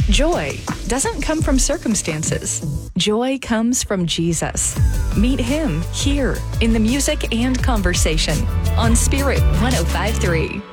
Joy doesn't come from circumstances. Joy comes from Jesus. Meet him here in the music and conversation on Spirit 105.3.